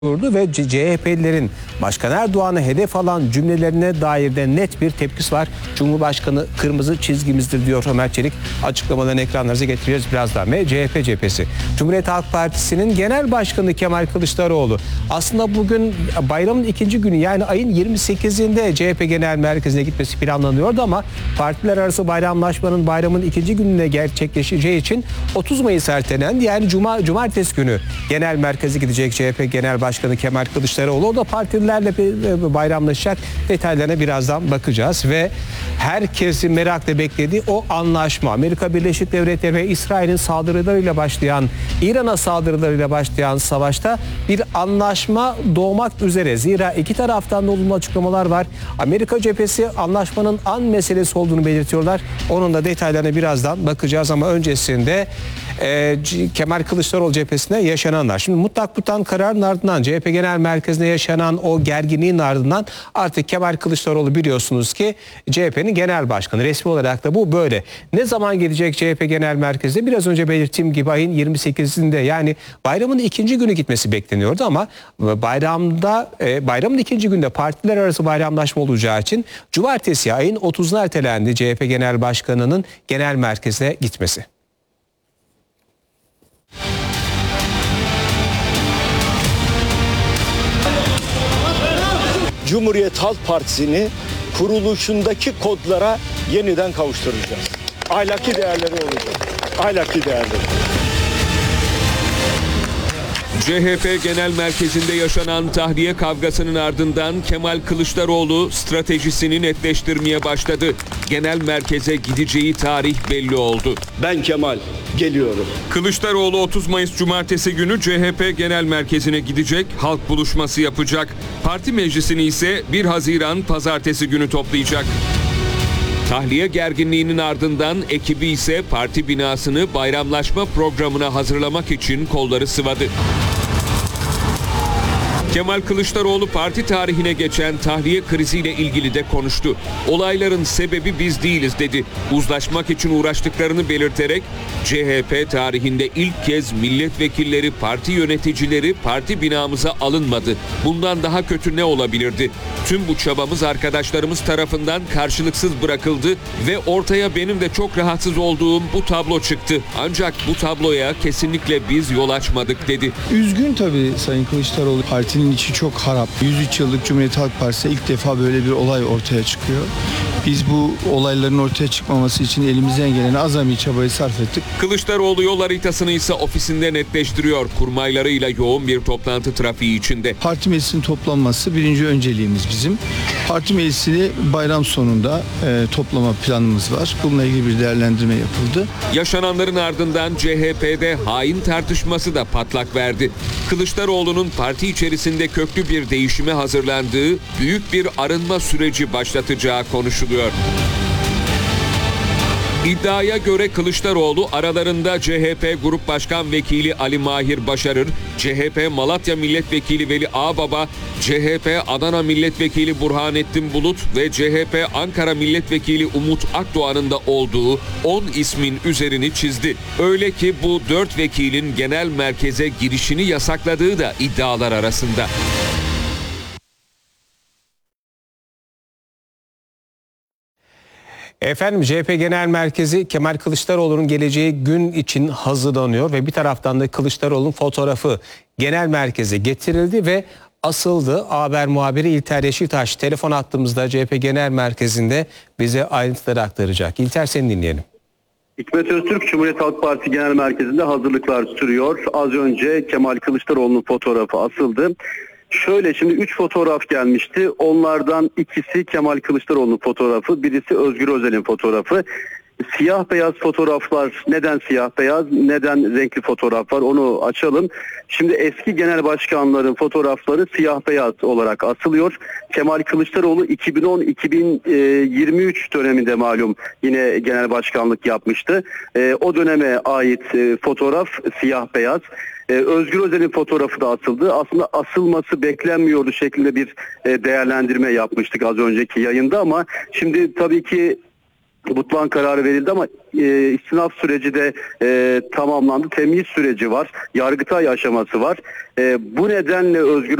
vurdu ve CHP'lilerin Başkan Erdoğan'ı hedef alan cümlelerine dair de net bir tepkisi var. Cumhurbaşkanı kırmızı çizgimizdir diyor Ömer Çelik. Açıklamalarını ekranlarınıza getiriyoruz birazdan. Ve CHP cephesi. Cumhuriyet Halk Partisi'nin Genel Başkanı Kemal Kılıçdaroğlu. Aslında bugün bayramın ikinci günü, yani ayın 28'inde CHP Genel Merkezi'ne gitmesi planlanıyordu ama partiler arası bayramlaşmanın bayramın ikinci gününe gerçekleşeceği için 30 Mayıs ertelendi. Yani cumartesi günü Genel Merkezi gidecek CHP Genel Başkanı Kemal Kılıçdaroğlu. O da partilerle bayramlaşacak. Detaylarına birazdan bakacağız ve herkesin merakla beklediği o anlaşma, Amerika Birleşik Devletleri ve İsrail'in saldırılarıyla başlayan, İran'a saldırılarıyla başlayan savaşta bir anlaşma doğmak üzere. Zira iki taraftan da olumlu açıklamalar var. Amerika cephesi anlaşmanın an meselesi olduğunu belirtiyorlar. Onun da detaylarına birazdan bakacağız ama öncesinde Kemal Kılıçdaroğlu cephesine yaşananlar. Şimdi mutlak tutan kararın ardından, CHP Genel Merkezi'nde yaşanan o gerginliğin ardından artık Kemal Kılıçdaroğlu biliyorsunuz ki CHP'nin genel başkanı. Resmi olarak da bu böyle. Ne zaman gelecek CHP Genel Merkezi'ne? Biraz önce belirttiğim gibi ayın 28'inde, yani bayramın ikinci günü gitmesi bekleniyordu ama bayramın ikinci günde partiler arası bayramlaşma olacağı için cumartesi ayın 30'una ertelendi CHP Genel Başkanı'nın genel merkezine gitmesi. Cumhuriyet Halk Partisi'ni kuruluşundaki kodlara yeniden kavuşturacağız. Ahlaki değerleri olacak. Ahlaki değerleri. CHP Genel Merkezi'nde yaşanan tahliye kavgasının ardından Kemal Kılıçdaroğlu stratejisini netleştirmeye başladı. Genel merkeze gideceği tarih belli oldu. Ben Kemal, geliyorum. Kılıçdaroğlu 30 Mayıs Cumartesi günü CHP Genel Merkezi'ne gidecek, halk buluşması yapacak. Parti meclisini ise 1 Haziran Pazartesi günü toplayacak. Tahliye gerginliğinin ardından ekibi ise parti binasını bayramlaşma programına hazırlamak için kolları sıvadı. Kemal Kılıçdaroğlu parti tarihine geçen tahliye kriziyle ilgili de konuştu. Olayların sebebi biz değiliz dedi. Uzlaşmak için uğraştıklarını belirterek CHP tarihinde ilk kez milletvekilleri, parti yöneticileri parti binamıza alınmadı. Bundan daha kötü ne olabilirdi? Tüm bu çabamız arkadaşlarımız tarafından karşılıksız bırakıldı ve ortaya benim de çok rahatsız olduğum bu tablo çıktı. Ancak bu tabloya kesinlikle biz yol açmadık dedi. Üzgün tabii Sayın Kılıçdaroğlu. Partinin içi çok harap. 103 yıllık Cumhuriyet Halk Partisi ilk defa böyle bir olay ortaya çıkıyor. Biz bu olayların ortaya çıkmaması için elimizden gelen azami çabayı sarf ettik. Kılıçdaroğlu yol haritasını ise ofisinde netleştiriyor. Kurmaylarıyla yoğun bir toplantı trafiği içinde. Parti meclisinin toplanması birinci önceliğimiz bizim. Parti meclisini bayram sonunda toplama planımız var. Bununla ilgili bir değerlendirme yapıldı. Yaşananların ardından CHP'de hain tartışması da patlak verdi. Kılıçdaroğlu'nun parti içerisinde köklü bir değişime hazırlandığı, büyük bir arınma süreci başlatacağı konuşuluyor. İddiaya göre Kılıçdaroğlu aralarında CHP Grup Başkan Vekili Ali Mahir Başarır, CHP Malatya Milletvekili Veli Ağbaba, CHP Adana Milletvekili Burhanettin Bulut ve CHP Ankara Milletvekili Umut Akdoğan'ın da olduğu 10 ismin üzerini çizdi. Öyle ki bu 4 vekilin genel merkeze girişini yasakladığı da iddialar arasında. Efendim, CHP Genel Merkezi Kemal Kılıçdaroğlu'nun geleceği gün için hazırlanıyor ve bir taraftan da Kılıçdaroğlu'nun fotoğrafı genel merkeze getirildi ve asıldı. Haber muhabiri İlter Yeşiltaş telefon attığımızda CHP Genel Merkezi'nde bize ayrıntıları aktaracak. İlter, seni dinleyelim. Hikmet Öztürk Cumhuriyet Halk Partisi Genel Merkezi'nde hazırlıklar sürüyor. Az önce Kemal Kılıçdaroğlu'nun fotoğrafı asıldı. Şöyle, şimdi 3 fotoğraf gelmişti. Onlardan ikisi Kemal Kılıçdaroğlu'nun fotoğrafı, birisi Özgür Özel'in fotoğrafı. Siyah beyaz fotoğraflar, neden siyah beyaz, neden renkli fotoğraflar, onu açalım. Şimdi eski genel başkanların fotoğrafları siyah beyaz olarak asılıyor. Kemal Kılıçdaroğlu 2010-2023 döneminde malum yine genel başkanlık yapmıştı. O döneme ait fotoğraf siyah beyaz. Özgür Özel'in fotoğrafı da asıldı. Aslında asılması beklenmiyordu şeklinde bir değerlendirme yapmıştık az önceki yayında ama şimdi tabii ki butlan kararı verildi ama istinaf süreci de tamamlandı. Temyiz süreci var. Yargıtay aşaması var. Bu nedenle Özgür